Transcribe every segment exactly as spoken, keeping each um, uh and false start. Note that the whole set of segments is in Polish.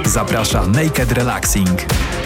Zaprasza Naked Relaxing.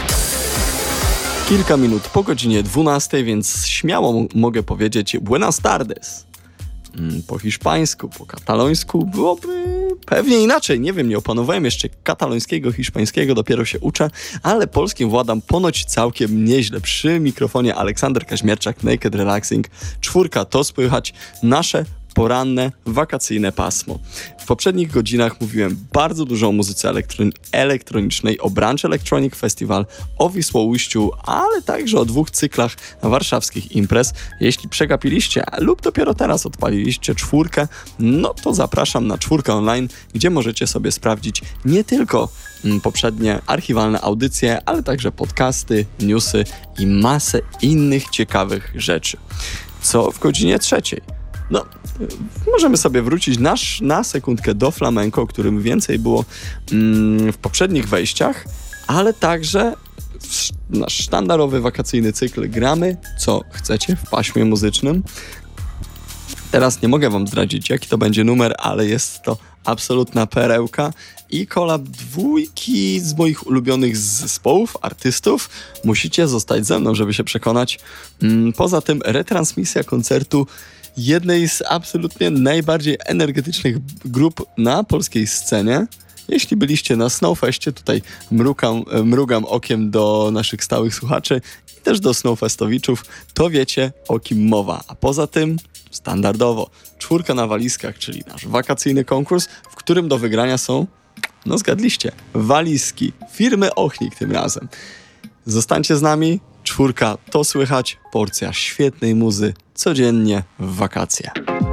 Kilka minut po godzinie dwunastej, więc śmiało m- mogę powiedzieć Buenas tardes. Po hiszpańsku, po katalońsku byłoby pewnie inaczej. Nie wiem, nie opanowałem jeszcze katalońskiego, hiszpańskiego, dopiero się uczę, ale polskim władam ponoć całkiem nieźle. Przy mikrofonie Aleksander Kaźmierczak, Naked Relaxing. Czwórka, to słychać nasze poranne, wakacyjne pasmo. W poprzednich godzinach mówiłem bardzo dużo o muzyce elektro- elektronicznej, o Branch Electronic Festival, o Wisłoujściu, ale także o dwóch cyklach warszawskich imprez. Jeśli przegapiliście lub dopiero teraz odpaliliście czwórkę, no to zapraszam na czwórkę online, gdzie możecie sobie sprawdzić nie tylko mm, poprzednie archiwalne audycje, ale także podcasty, newsy i masę innych ciekawych rzeczy. Co w godzinie trzeciej? No, możemy sobie wrócić na, na sekundkę do flamenco, o którym więcej było mm, w poprzednich wejściach, ale także w nasz sztandarowy wakacyjny cykl gramy co chcecie w paśmie muzycznym. Teraz nie mogę wam zdradzić, jaki to będzie numer, ale jest to absolutna perełka i kolab dwójki z moich ulubionych zespołów, artystów. Musicie zostać ze mną, żeby się przekonać. Mm, poza tym retransmisja koncertu jednej z absolutnie najbardziej energetycznych grup na polskiej scenie. Jeśli byliście na Snowfestie, tutaj mrugam, mrugam okiem do naszych stałych słuchaczy i też do Snowfestowiczów, to wiecie, o kim mowa. A poza tym standardowo czwórka na walizkach, czyli nasz wakacyjny konkurs, w którym do wygrania są, no zgadliście, walizki firmy Ochnik tym razem. Zostańcie z nami. Czwórka, to słychać, porcja świetnej muzy codziennie w wakacje.